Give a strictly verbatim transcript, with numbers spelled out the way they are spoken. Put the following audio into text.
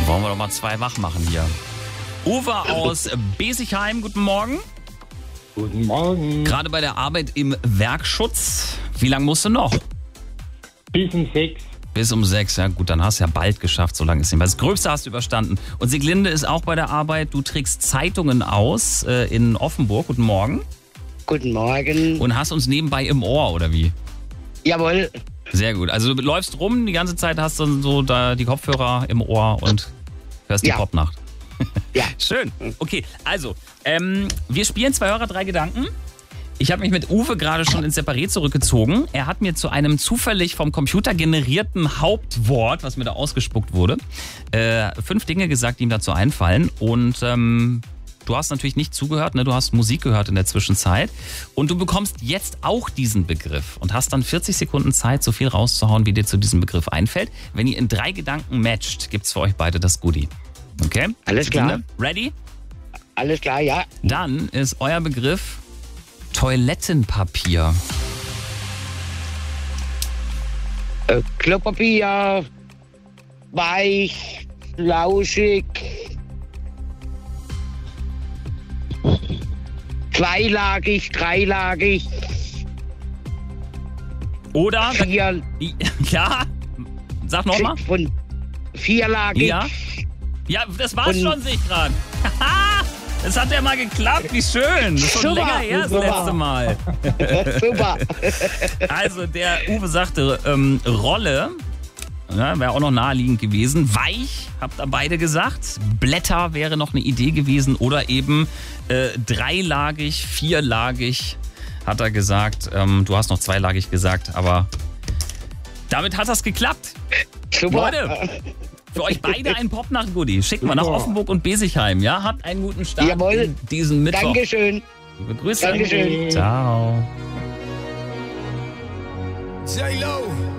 Wollen wir doch mal zwei wach machen hier. Uwe aus Besigheim, guten Morgen. Guten Morgen. Gerade bei der Arbeit im Werkschutz. Wie lange musst du noch? Bis um sechs. Bis um sechs, ja gut, dann hast du ja bald geschafft, so lange ist nicht mehr. Das Gröbste hast du überstanden. Und Sieglinde ist auch bei der Arbeit. Du trägst Zeitungen aus äh, in Offenburg. Guten Morgen. Guten Morgen. Und hast uns nebenbei im Ohr, oder wie? Jawohl. Sehr gut. Also du läufst rum, die ganze Zeit hast du so da die Kopfhörer im Ohr und hörst die Ja. Popnacht. Ja. Schön. Okay, also, ähm, wir spielen zwei Hörer, drei Gedanken. Ich habe mich mit Uwe gerade schon ins Separé zurückgezogen. Er hat mir zu einem zufällig vom Computer generierten Hauptwort, was mir da ausgespuckt wurde, äh, fünf Dinge gesagt, die ihm dazu einfallen. Und ähm, du hast natürlich nicht zugehört, ne? Du hast Musik gehört in der Zwischenzeit. Und du bekommst jetzt auch diesen Begriff und hast dann vierzig Sekunden Zeit, so viel rauszuhauen, wie dir zu diesem Begriff einfällt. Wenn ihr in drei Gedanken matcht, gibt's für euch beide das Goodie. Okay? Alles klar. Ready? Alles klar, ja. Dann ist euer Begriff Toilettenpapier. Äh, Klopapier, weich, flauschig, zweilagig, dreilagig, Oder? vier, Ja? Sag nochmal. von vierlagig. Ja? Ja, das war's Und- schon, sehe ich gerade. Es hat ja mal geklappt, wie schön. Das ist schon Super, länger her, das super. letzte Mal. Super. Also, der Uwe sagte ähm, Rolle. Ja, wäre auch noch naheliegend gewesen. Weich, habt ihr beide gesagt. Blätter wäre noch eine Idee gewesen. Oder eben äh, dreilagig, vierlagig, hat er gesagt. Ähm, du hast noch zweilagig gesagt, aber damit hat das geklappt. Super. Leute, für euch beide ein Popnacht-Goodie. Schicken wir nach Offenburg und Besigheim. Ja, habt einen guten Start Jawohl. in diesen Mittwoch. Dankeschön. Liebe Grüße. Dankeschön. Ciao. J-Lo.